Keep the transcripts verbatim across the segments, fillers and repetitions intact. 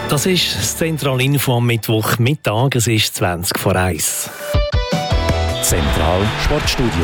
Das ist das Zentralinfo am Mittwochmittag. Es ist zwanzig vor eins. Zentral Sportstudio.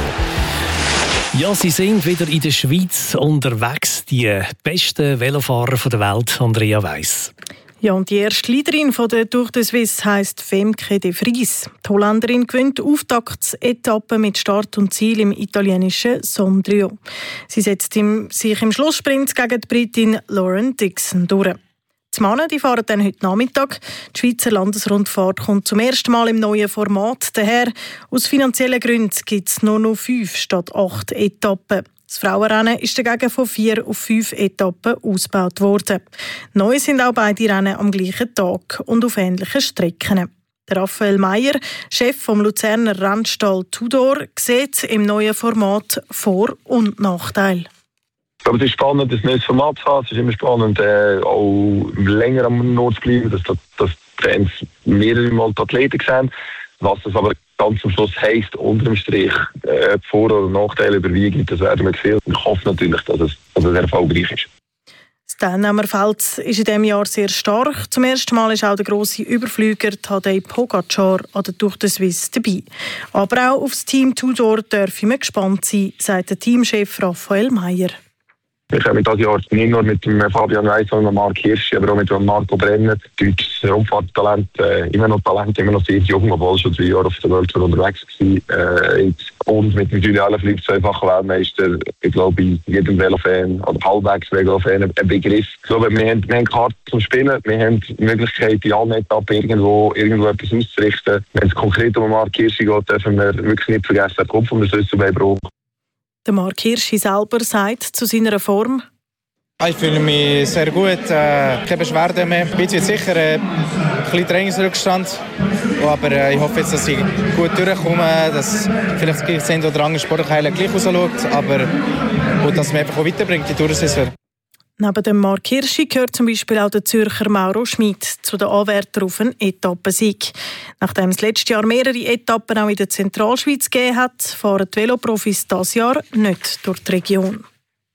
Ja, sie sind wieder in der Schweiz unterwegs, die besten Velofahrer der Welt, Andrea Weiss. Ja, und die erste Leaderin von der Tour de Suisse heisst Femke de Vries. Die Holländerin gewinnt die Auftaktsetappe mit Start und Ziel im italienischen Sondrio. Sie setzt im, sich im Schlusssprint gegen die Britin Lauren Dixon durch. Die Männer die fahren dann heute Nachmittag. Die Schweizer Landesrundfahrt kommt zum ersten Mal im neuen Format daher. Aus finanziellen Gründen gibt es nur noch fünf statt acht Etappen. Das Frauenrennen ist dagegen von vier auf fünf Etappen ausgebaut worden. Neu sind auch beide Rennen am gleichen Tag und auf ähnlichen Strecken. Der Raphael Meyer, Chef vom Luzerner Rennstall Tudor, sieht im neuen Format Vor- und Nachteile. Aber es ist spannend, ein neues Format zu haben. Es ist immer spannend, äh, auch länger am Nord zu bleiben, dass, dass, dass die Fans mehrere Mal die Athleten sehen. Was das aber ganz am Schluss heisst, unter dem Strich, äh, Vor- oder Nachteile überwiegen, das werden wir sehen. Ich hoffe natürlich, dass es, dass es erfolgreich ist. Das Teilnehmerfeld ist in diesem Jahr sehr stark. Zum ersten Mal ist auch der grosse Überflüger Tadej Pogacar an der Tour de Suisse dabei. Aber auch auf das Team Tudor dürfen wir gespannt sein, sagt der Teamchef Raphael Meyer. Wir kommen dieses Jahr nicht nur mit dem Fabian Weiss, sondern Marc Hirschi, aber auch mit dem Marco Brenner. Deutsches Rundfahrttalent, äh, immer noch Talent, immer noch sehr jung, obwohl schon drei Jahre auf der Welt unterwegs war. Äh, und mit dem Julian Philipp, zweifacher Weltmeister, ich glaube, jedem Velofan oder halbwegs Velofan ein Begriff. Ich glaube, wir haben, wir haben Karten zum Spielen, wir haben die Möglichkeit, in allen Etappen irgendwo, irgendwo etwas auszurichten. Wenn es konkret um Marc Hirschi geht, dürfen wir wirklich nicht vergessen, er kommt von der Schlüsselbein. Der Marc Hirschi selber sagt zu seiner Form: Ich fühle mich sehr gut, äh, keine Beschwerden mehr. Ich bin jetzt sicher äh, ein bisschen Trainingsrückstand, aber äh, ich hoffe jetzt, dass ich gut durchkomme, dass vielleicht das eine oder andere Sporthighlight gleich rausschaut, aber und dass es mich einfach auch weiterbringt, die Toursaison. Neben dem Marc Hirschi gehört zum Beispiel auch der Zürcher Mauro Schmid zu den Anwärtern auf einen Etappensieg. Nachdem es letztes Jahr mehrere Etappen auch in der Zentralschweiz gegeben hat, fahren die Veloprofis dieses Jahr nicht durch die Region.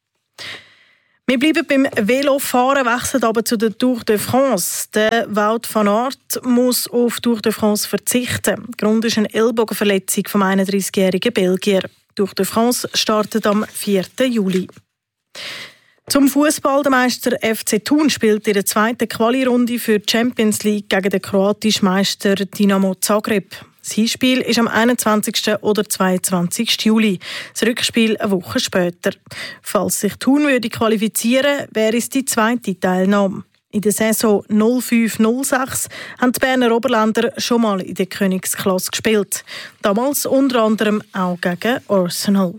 Wir bleiben beim Velofahren, wechseln aber zu der Tour de France. Der Wout van Aert muss auf Tour de France verzichten. Grund ist eine Ellbogenverletzung vom einunddreißigjährigen Belgier. Tour de France startet am vierten Juli. Zum Fußball: Der Meister F C Thun spielt in der zweiten Quali-Runde für die Champions League gegen den kroatischen Meister Dinamo Zagreb. Das Hinspiel ist am einundzwanzigsten oder zweiundzwanzigsten Juli. Das Rückspiel eine Woche später. Falls sich Thun würde qualifizieren, wäre es die zweite Teilnahme. In der Saison null fünf null sechs haben die Berner Oberländer schon mal in der Königsklasse gespielt. Damals unter anderem auch gegen Arsenal.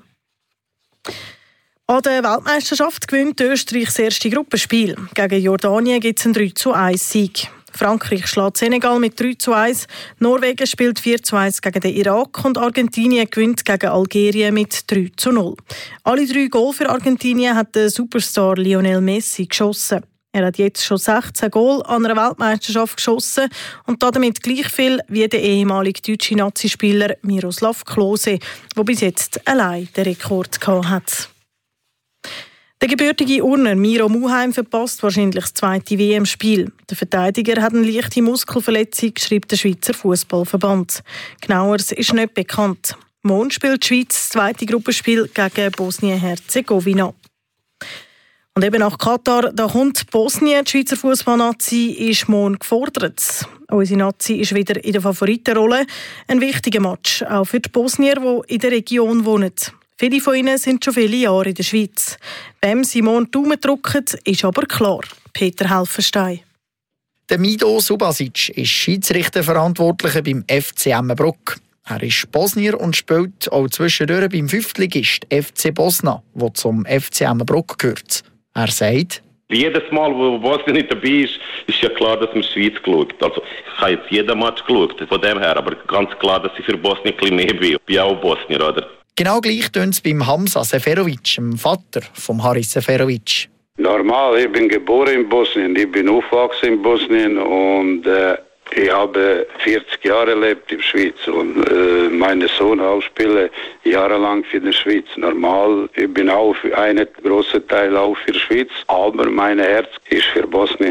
An der Weltmeisterschaft gewinnt Österreich das erste Gruppenspiel. Gegen Jordanien gibt es einen drei zu eins Sieg. Frankreich schlägt Senegal mit drei zu eins, Norwegen spielt vier zu eins gegen den Irak und Argentinien gewinnt gegen Algerien mit drei zu null. Alle drei Goal für Argentinien hat der Superstar Lionel Messi geschossen. Er hat jetzt schon sechzehn Goal an einer Weltmeisterschaft geschossen und damit gleich viel wie der ehemalige deutsche Nazispieler Miroslav Klose, der bis jetzt allein den Rekord gehabt hat. Der gebürtige Urner Miro Muheim verpasst wahrscheinlich das zweite W M-Spiel. Der Verteidiger hat eine leichte Muskelverletzung, schreibt der Schweizer Fußballverband. Genaueres ist nicht bekannt. Morgen spielt die Schweiz das zweite Gruppenspiel gegen Bosnien-Herzegowina. Und eben nach Katar, da kommt Bosnien. Die Schweizer Fußballnazi ist morgen gefordert. Unsere Nazi ist wieder in der Favoritenrolle. Ein wichtiger Match, auch für die Bosnier, die in der Region wohnen. Viele von ihnen sind schon viele Jahre in der Schweiz. Wem sie morgen die Daumen drücken, ist aber klar. Peter Helfenstein. Der Mido Subasic ist Schiedsrichterverantwortlicher beim F C Emmenbruck. Er ist Bosnier und spielt auch zwischendurch beim Fünftligist F C Bosna, der zum F C Emmenbruck gehört. Er sagt: Jedes Mal, wo Bosnien nicht dabei ist, ist ja klar, dass man die Schweiz schaut. Also, ich habe jetzt jeden Match geschaut, von dem her, aber ganz klar, dass ich für Bosnien ein bisschen mehr bin. Ich bin auch Bosnier, oder? Genau gleich tönt es beim Hamza Seferovic, dem Vater von Haris Seferovic. Normal, ich bin geboren in Bosnien, ich bin aufgewachsen in Bosnien und äh, ich habe vierzig Jahre gelebt in der Schweiz und äh, mein Sohn auch spielt jahrelang für die Schweiz. Normal, ich bin auch für einen großen Teil auch für die Schweiz, aber mein Herz ist für Bosnien.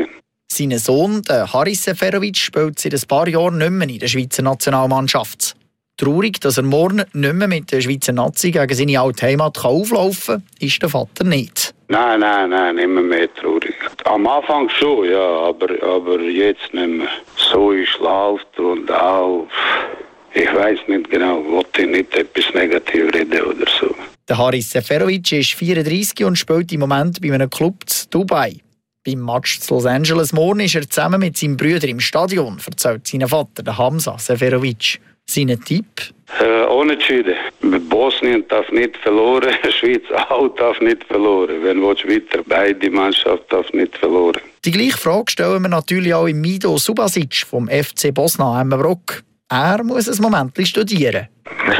Sein Sohn, der Haris Seferovic, spielt seit ein paar Jahren nicht mehr in der Schweizer Nationalmannschaft. Traurig, dass er morgen nicht mehr mit der Schweizer Nazi gegen seine alte Heimat auflaufen kann, ist der Vater nicht. Nein, nein, nein, immer mehr traurig. Am Anfang schon, ja, aber, aber jetzt nicht mehr. So ist es läuft und auch, ich weiß nicht genau, wollte ich nicht etwas Negatives reden oder so. Der Haris Seferovic ist vierunddreissig und spielt im Moment bei einem Club in Dubai. Beim Match zu Los Angeles morgen ist er zusammen mit seinem Bruder im Stadion, erzählt sein Vater, der Hamza Seferovic. Sein Tipp? Äh, unentschieden. Bosnien darf nicht verloren, Schweiz auch darf nicht verloren. Wenn du weiter, beide Mannschaft darf nicht verloren. Die gleiche Frage stellen wir natürlich auch im Mido Subasic vom F C Bosna Emmenbrock. Er muss ein Moment studieren.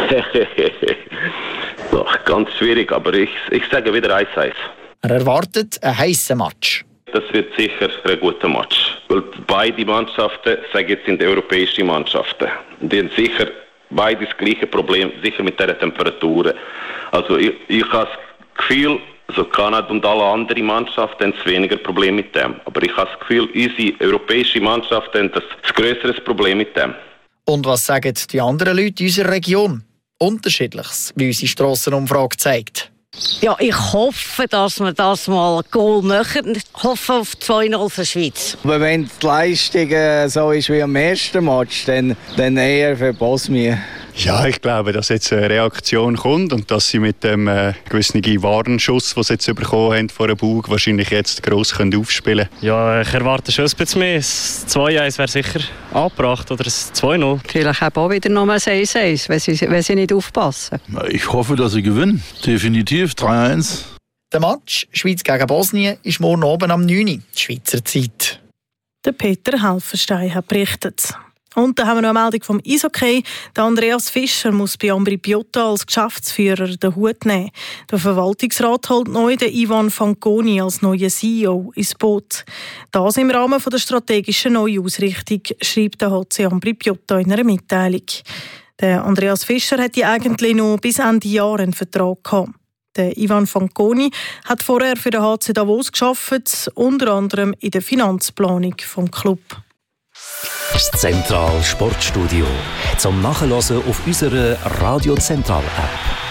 Doch, ganz schwierig, aber ich, ich sage wieder eins eins. Er erwartet einen heissen Match. Das wird sicher ein guter Match. Weil beide Mannschaften, sage jetzt, sind europäische Mannschaften. Die haben sicher beide das gleiche Problem, sicher mit dieser Temperaturen. Also ich, ich habe das Gefühl, also Kanada und alle anderen Mannschaften haben weniger Problem mit dem. Aber ich habe das Gefühl, unsere europäische Mannschaften haben das, das grösseres Problem mit dem. Und was sagen die anderen Leute in unserer Region? Unterschiedliches, wie unsere Strassenumfrage zeigt. Ja, ich hoffe, dass wir das mal Goal machen. Ich hoffe auf zwei null für die Schweiz. Aber wenn die Leistung so ist wie am ersten Match, dann, dann eher für Bosnien. Ja, ich glaube, dass jetzt eine Reaktion kommt und dass sie mit dem äh, gewissen Warnschuss, den sie jetzt bekommen haben vor dem Bug, wahrscheinlich jetzt gross können aufspielen können. Ja, ich erwarte schon ein bisschen mehr. Das zwei eins wäre sicher angebracht oder das zwei null. Vielleicht auch wieder noch mal eins eins, wenn sie, wenn sie nicht aufpassen. Ich hoffe, dass sie gewinnen. Definitiv drei eins. Der Match Schweiz gegen Bosnien ist morgen oben am neun Uhr, Schweizer Zeit. Der Peter Helfenstein hat berichtet. Und dann haben wir noch eine Meldung vom Eishockey. Der Andreas Fischer muss bei Ambri Piotta als Geschäftsführer den Hut nehmen. Der Verwaltungsrat holt neu den Ivan Fanconi als neuen C E O ins Boot. Das im Rahmen der strategischen Neuausrichtung, schreibt der H C Ambri Piotta in einer Mitteilung. Der Andreas Fischer hätte eigentlich noch bis Ende Jahr einen Vertrag gehabt. Der Ivan Fanconi hat vorher für den H C Davos gearbeitet, unter anderem in der Finanzplanung des Clubs. Das Zentral Sportstudio zum Nachhören auf unserer Radio Zentral App.